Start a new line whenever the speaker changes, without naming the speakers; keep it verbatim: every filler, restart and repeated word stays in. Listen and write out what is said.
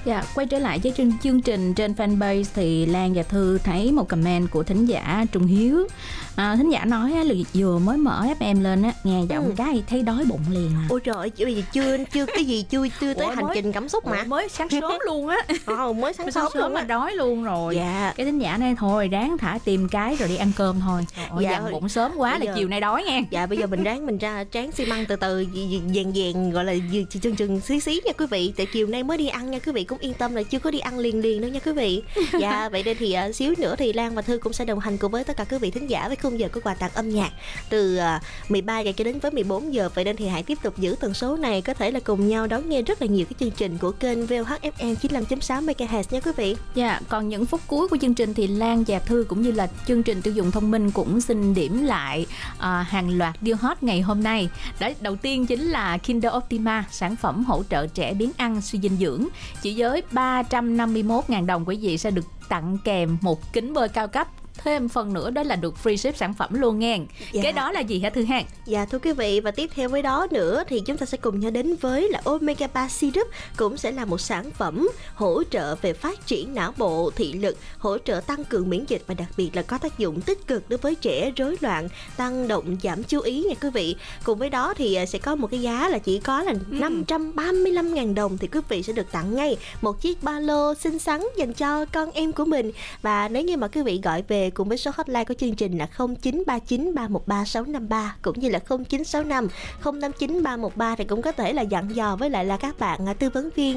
Dạ, quay trở lại với chương, chương trình trên fanpage thì Lan và Thư thấy một comment của thính giả Trung Hiếu. à, Thính giả nói á, là vừa mới mở ép em lên á, nghe giọng ừ. cái thấy đói bụng liền à.
Ôi trời ơi, bây giờ chưa chưa cái gì chưa chưa tới Ủa, hành mới, trình cảm xúc mà
Ủa, mới sáng sớm luôn á.
Ồ, mới sáng,
sáng
sớm,
sớm mà đói luôn rồi.
Dạ.
Cái thính giả này thôi ráng thả tìm cái rồi đi ăn cơm thôi. Ôi, dạ, dằn bụng sớm quá là giờ, chiều nay đói nghe.
Dạ bây giờ mình ráng mình ra tráng xi măng từ từ dàn dàn gọi là chừng chừng xí xí nha quý vị. Tại chiều nay mới đi ăn nha quý vị, cũng yên tâm là chưa có đi ăn liền liền đâu nha quý vị. Dạ vậy đây thì uh, xíu nữa thì Lan và Thư cũng sẽ đồng hành cùng với tất cả quý vị thính giả với khung giờ của quà tặng âm nhạc từ uh, mười ba giờ cho đến với mười bốn giờ. Vậy nên thì hãy tiếp tục giữ tần số này, có thể là cùng nhau đón nghe rất là nhiều cái chương trình của kênh vê o hát ép em chín mươi lăm chấm sáu mê ga héc nha quý vị.
Dạ, còn những phút cuối của chương trình thì Lan và Thư cũng như là chương trình tiêu dùng thông minh cũng xin điểm lại uh, hàng loạt deal hot ngày hôm nay. Đó, đầu tiên chính là Kinder Optima, sản phẩm hỗ trợ trẻ biến ăn suy dinh dưỡng. Chỉ với ba trăm năm mươi mốt nghìn đồng quý vị sẽ được tặng kèm một kính bơi cao cấp. Thêm phần nữa đó là được free ship sản phẩm luôn nghe. Dạ. Cái đó là gì hả Thư Hàng?
Dạ thưa quý vị, và tiếp theo với đó nữa thì chúng ta sẽ cùng nhau đến với là Omega ba Syrup, cũng sẽ là một sản phẩm hỗ trợ về phát triển não bộ, thị lực, hỗ trợ tăng cường miễn dịch và đặc biệt là có tác dụng tích cực đối với trẻ rối loạn, tăng động giảm chú ý nha quý vị. Cùng với đó thì sẽ có một cái giá là chỉ có là ừ. năm trăm ba mươi lăm nghìn đồng thì quý vị sẽ được tặng ngay một chiếc ba lô xinh xắn dành cho con em của mình. Và nếu như mà quý vị gọi về cùng với số hotline của chương trình là không chín ba chín ba một ba sáu năm ba cũng như là không chín sáu năm không năm chín ba một ba thì cũng có thể là dặn dò với lại là các bạn tư vấn viên